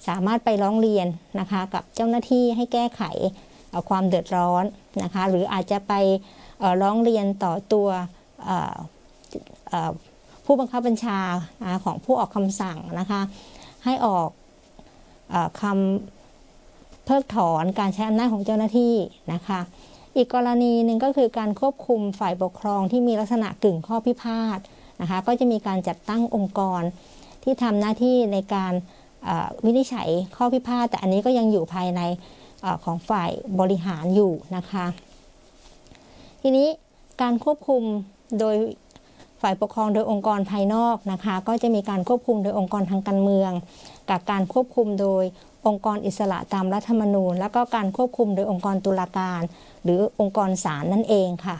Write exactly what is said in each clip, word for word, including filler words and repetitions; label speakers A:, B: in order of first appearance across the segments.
A: สามารถไปร้องเรียนนะคะกับเจ้าหน้าที่ให้แก้ไขความเดือดร้อนนะคะหรืออาจจะไปร้องเรียนต่อตัวผู้บังคับบัญชาของผู้ออกคำสั่งนะคะให้ออกคำเพิกถอนการใช้อำนาจของเจ้าหน้าที่นะคะอีกกรณีหนึ่งก็คือการควบคุมฝ่ายปกครองที่มีลักษณะกึ่งข้อพิพาทนะคะก็จะมีการจัดตั้งองค์กรที่ทำหน้าที่ในการวินิจฉัยข้อพิพาทแต่อันนี้ก็ยังอยู่ภายในของฝ่ายบริหารอยู่นะคะทีนี้การควบคุมโดยฝ่ายปกครองโดยองค์กรภายนอกนะคะก็จะมีการควบคุมโดยองค์กรทางการเมืองกับการควบคุมโดยองค์กรอิสระตามรัฐธรรมนูญแล้วก็การควบคุมโดยองค์กรตุลาการหรือองค์กรศาลนั่นเองค่ะ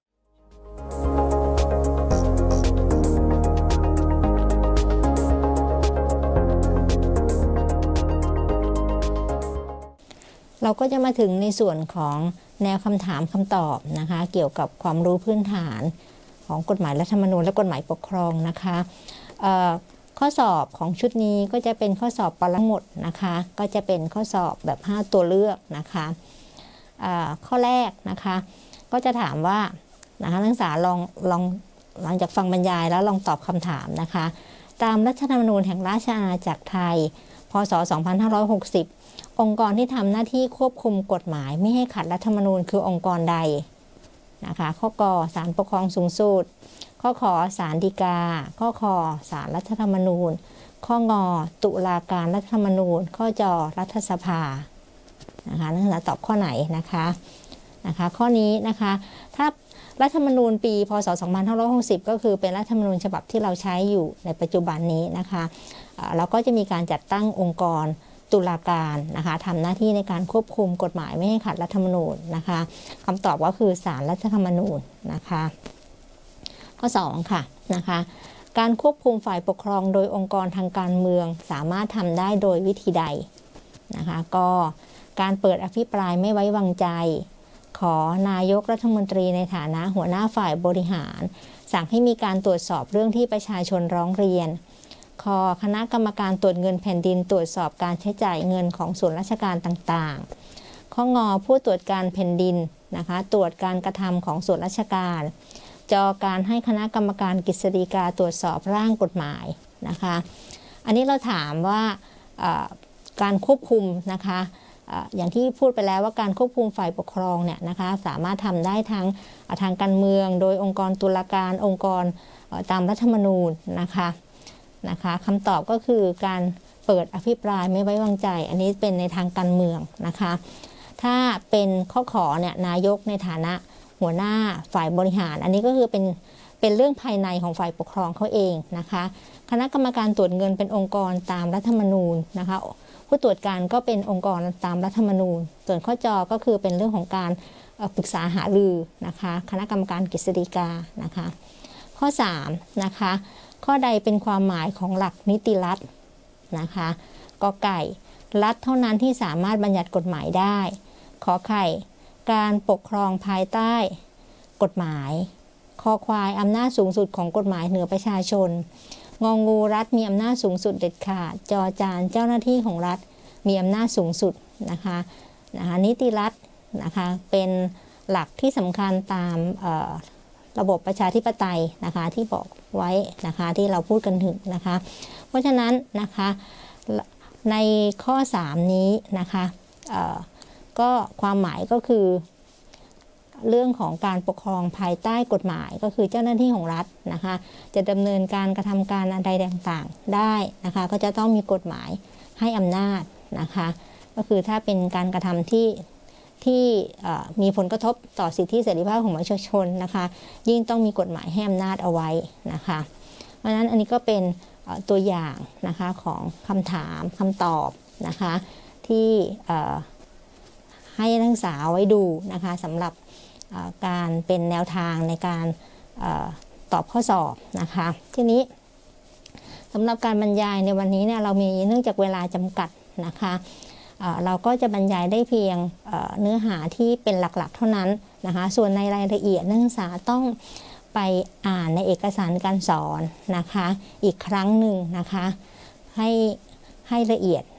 A: เราก็จะมาถึงในส่วนของแนวคำถามคำตอบนะคะเกี่ยวกับความรู้พื้นฐานของกฎหมายรัฐธรรมนูญและกฎหมายปกครองนะคะข้อสอบของชุดนี้ก็จะเป็นข้อสอบปรมัตถ์นะคะก็จะเป็นข้อสอบแบบห้าตัวเลือกนะคะข้อแรกนะคะก็จะถามว่านะคะนักศึกษาลองลองหลังจากฟังบรรยายแล้วลองตอบคำถามนะคะตามรัฐธรรมนูญแห่งราชอาณาจักรไทยพ.ศ. สองพันห้าร้อยหกสิบองค์กรที่ทำหน้าที่ควบคุมกฎหมายไม่ให้ขัดรัฐธรรมนูญคือองค์กรใดนะคะข้อกศาลปกครองสูงสุดข้อขอศาลฎีกาข้อคอศาลรัฐธรรมนูญข้องอตุลาการรัฐธรรมนูญข้อจรัฐสภานะคะนักศึกษาตอบข้อไหนนะคะนะคะข้อนี้นะคะถ้ารัฐธรรมนูญปีพ.ศ. สองพันห้าร้อยหกสิบก็คือเป็นรัฐธรรมนูญฉบับที่เราใช้อยู่ในปัจจุบันนี้นะคะเราก็จะมีการจัดตั้งองค์กรตุลาการนะคะทำหน้าที่ในการควบคุมกฎหมายไม่ให้ขัดรัฐธรรมนูญนะคะคำตอบก็คือศาลรัฐธรรมนูญนะคะข้อสองค่ะนะคะการควบคุมฝ่ายปกครองโดยองค์กรทางการเมืองสามารถทำได้โดยวิธีใดนะคะก็การเปิดอภิปรายไม่ไว้วางใจขอนายกรัฐมนตรีในฐานะหัวหน้าฝ่ายบริหารสั่งให้มีการตรวจสอบเรื่องที่ประชาชนร้องเรียนคอคณะกรรมการตรวจเงินแผ่นดินตรวจสอบการใช้จ่ายเงินของส่วนราชการต่างๆข้องอผู้ตรวจการแผ่นดินนะคะตรวจการกระทำของส่วนราชการจอการให้คณะกรรมการกฤษฎีกาตรวจสอบร่างกฎหมายนะคะอันนี้เราถามว่าการควบคุมนะคะอย่างที่พูดไปแล้วว่าการควบคุมฝ่ายปกครองเนี่ยนะคะสามารถทำได้ทั้งทางการเมืองโดยองค์กรตุลาการองค์กรตามรัฐธรรมนูญนะคะนะคะคำตอบก็คือการเปิดอภิปรายไม่ไว้วางใจอันนี้เป็นในทางการเมืองนะคะถ้าเป็นข้อขอเนี่ยนายกในฐานะหัวหน้าฝ่ายบริหารอันนี้ก็คือเป็นเป็นเรื่องภายในของฝ่ายปกครองเขาเองนะคะคณะกรรมการตรวจเงินเป็นองค์กรตามรัฐธรรมนูญนะคะผู้ตรวจการก็เป็นองค์กรตามรัฐธรรมนูญส่วนข้อจอก็คือเป็นเรื่องของการปรึกษาหารือนะคะคณะกรรมการกฤษฎีกานะคะข้อสามนะคะข้อใดเป็นความหมายของหลักนิติรัฐนะคะกอไก่รัฐเท่านั้นที่สามารถบัญญัติกฎหมายได้ขอไข่การปกครองภายใต้กฎหมายคอควายอำนาจสูงสุดของกฎหมายเหนือประชาชนงองูรัฐมีอำนาจสูงสุดเด็ดขาดจอจานเจ้าหน้าที่ของรัฐมีอำนาจสูงสุดนะคะนะคะนิติรัฐนะคะเป็นหลักที่สำคัญตามระบบประชาธิปไตยนะคะที่บอกไว้นะคะที่เราพูดกันถึงนะคะเพราะฉะนั้นนะคะในข้อสามนี้นะคะก็ความหมายก็คือเรื่องของการปกครองภายใต้กฎหมายก็คือเจ้าหน้าที่ของรัฐนะคะจะดำเนินการกระทำการใดต่างๆได้นะคะก็จะต้องมีกฎหมายให้อำนาจนะคะก็คือถ้าเป็นการกระทำที่ที่มีผลกระทบต่อสิทธิเสรีภาพของประชาชนนะคะยิ่งต้องมีกฎหมายให้อำนาจเอาไว้นะคะเพราะฉะนั้นอันนี้ก็เป็นตัวอย่างนะคะของคำถามคำตอบนะคะที่ให้นักศึกษาไว้ดูนะคะสำหรับการเป็นแนวทางในการตอบข้อสอบนะคะทีนี้สำหรับการบรรยายในวันนี้เนี่ยเรามีเนื่องจากเวลาจำกัดนะคะเราก็จะบรรยายได้เพียงเนื้อหาที่เป็นหลักๆเท่านั้นนะคะส่วนในรายละเอียดนักศึกษาต้องไปอ่านในเอกสารการสอนนะคะอีกครั้งหนึ่งนะคะให้ให้ละเอียด